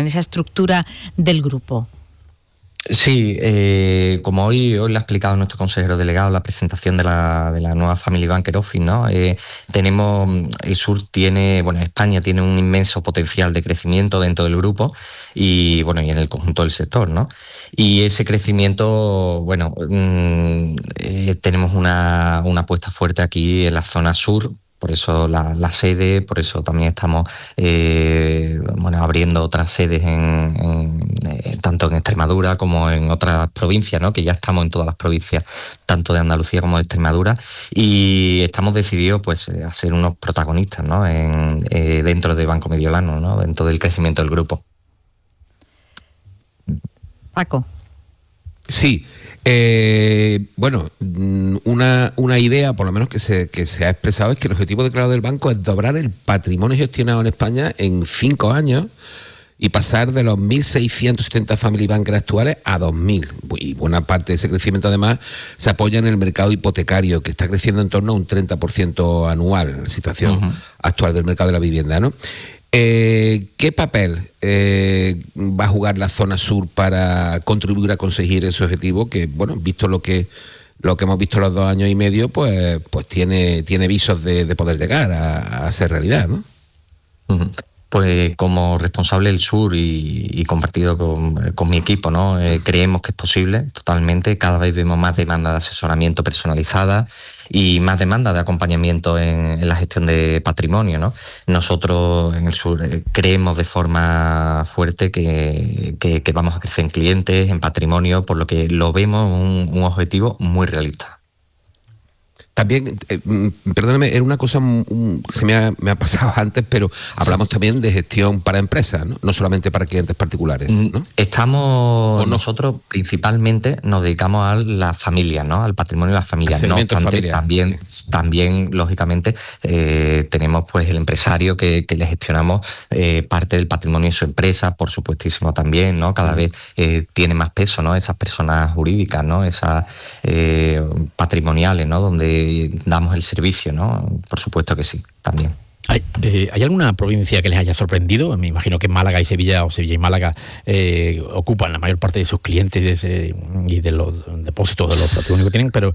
en esa estructura del grupo. Sí, como hoy lo ha explicado nuestro consejero delegado, la presentación de la nueva Family Banker Office, ¿no? Tenemos, el sur tiene, España tiene un inmenso potencial de crecimiento dentro del grupo y y en el conjunto del sector, ¿no? Y ese crecimiento, tenemos una apuesta fuerte aquí en la zona sur. Por eso la sede, por eso también estamos abriendo otras sedes tanto en Extremadura como en otras provincias, ¿no? Que ya estamos en todas las provincias, tanto de Andalucía como de Extremadura, y estamos decididos a ser unos protagonistas, ¿no? Dentro de Banco Mediolano, ¿no? Dentro del crecimiento del grupo. Paco. Sí. Una idea, por lo menos que se ha expresado, es que el objetivo declarado del banco es doblar el patrimonio gestionado en España en 5 años y pasar de los 1.670 Family Bankers actuales a 2.000. Y buena parte de ese crecimiento, además, se apoya en el mercado hipotecario, que está creciendo en torno a un 30% anual, la situación actual del mercado de la vivienda, ¿no? ¿Qué papel va a jugar la zona sur para contribuir a conseguir ese objetivo? Que, visto lo que hemos visto los 2 años y medio, pues tiene visos de poder llegar a ser realidad, ¿no? Uh-huh. Pues como responsable del sur y compartido con mi equipo, ¿no? Creemos que es posible totalmente. Cada vez vemos más demanda de asesoramiento personalizada y más demanda de acompañamiento en la gestión de patrimonio, ¿no? Nosotros en el sur creemos de forma fuerte que vamos a crecer en clientes, en patrimonio, por lo que lo vemos un objetivo muy realista. También, perdóname, era una cosa, se me ha pasado antes, pero hablamos también de gestión para empresas, ¿no? No solamente para clientes particulares, ¿no? Nosotros principalmente nos dedicamos a la familia, ¿no? Al patrimonio de las familias. No obstante, también lógicamente, tenemos el empresario que le gestionamos parte del patrimonio de su empresa, por supuestísimo también, ¿no? Cada vez tiene más peso, ¿no? Esas personas jurídicas, ¿no? Esas patrimoniales, ¿no? Donde damos el servicio, ¿no? Por supuesto que sí, también. ¿Hay alguna provincia que les haya sorprendido? Me imagino que Málaga y Sevilla, o Sevilla y Málaga, ocupan la mayor parte de sus clientes y de los depósitos de los patrimonios que tienen, pero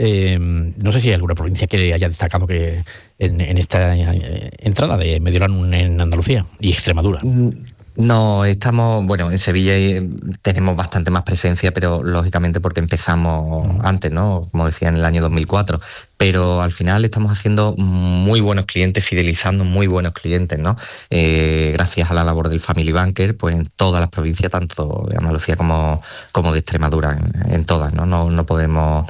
no sé si hay alguna provincia que haya destacado que en esta entrada de Mediolano en Andalucía y Extremadura. No, estamos, en Sevilla tenemos bastante más presencia, pero lógicamente porque empezamos antes, ¿no? Como decía, en el año 2004, pero al final estamos haciendo muy buenos clientes, fidelizando muy buenos clientes, ¿no? Gracias a la labor del Family Banker, pues en todas las provincias, tanto de Andalucía como de Extremadura, en todas, ¿no? No podemos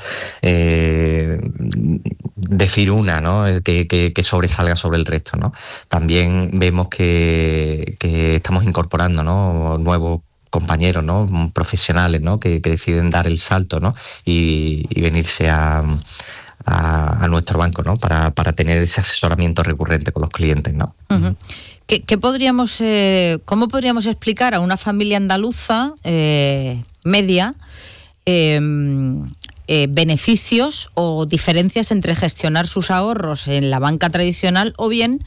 decir una, ¿no? Que sobresalga sobre el resto, ¿no? También vemos que estamos incorporando, ¿no? Nuevos compañeros, ¿no? Profesionales, ¿no? Que deciden dar el salto, ¿no? Y venirse a nuestro banco, ¿no? Para tener ese asesoramiento recurrente con los clientes, ¿no? Uh-huh. ¿Cómo podríamos explicar a una familia andaluza media beneficios o diferencias entre gestionar sus ahorros en la banca tradicional o bien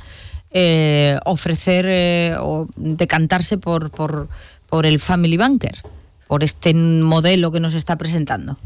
ofrecer o decantarse por el Family Banker, por este modelo que nos está presentando?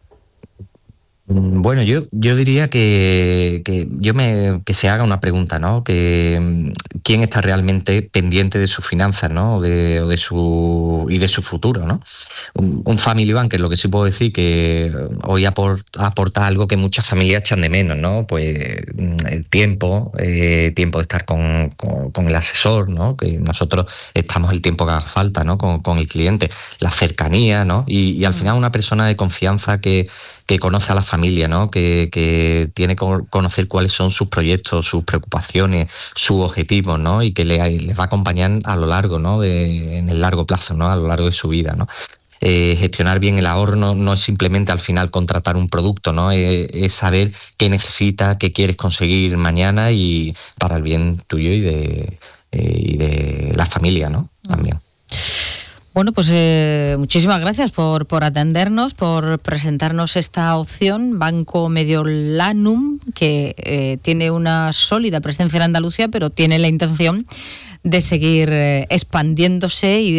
Bueno, yo diría que se haga una pregunta, ¿no? Que quién está realmente pendiente de sus finanzas, ¿no? de su futuro, ¿no? Un Family Banker, lo que sí puedo decir que hoy aporta algo que muchas familias echan de menos, ¿no? Pues el tiempo de estar con el asesor, ¿no? Que nosotros estamos el tiempo que haga falta, ¿no? Con el cliente, la cercanía, ¿no? Y al final una persona de confianza que conoce a la familia, ¿no? Que tiene que conocer cuáles son sus proyectos, sus preocupaciones, sus objetivos, ¿no? Y que les va a acompañar a lo largo, ¿no? En el largo plazo, ¿no? A lo largo de su vida, ¿no? Gestionar bien el ahorro no es simplemente al final contratar un producto, ¿no? Es saber qué necesitas, qué quieres conseguir mañana y para el bien tuyo y de la familia, ¿no? También. Bueno, pues muchísimas gracias por atendernos, por presentarnos esta opción, Banco Mediolanum, que tiene una sólida presencia en Andalucía, pero tiene la intención de seguir expandiéndose y